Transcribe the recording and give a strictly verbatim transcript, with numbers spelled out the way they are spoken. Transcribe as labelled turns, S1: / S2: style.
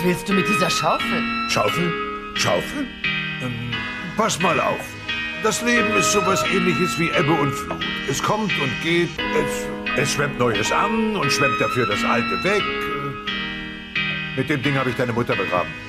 S1: willst du mit dieser Schaufel?
S2: Schaufel? Schaufel? Ähm, pass mal auf. Das Leben ist sowas Ähnliches wie Ebbe und Flut. Es kommt und geht, es, es schwemmt Neues an und schwemmt dafür das Alte weg. Mit dem Ding habe ich deine Mutter begraben.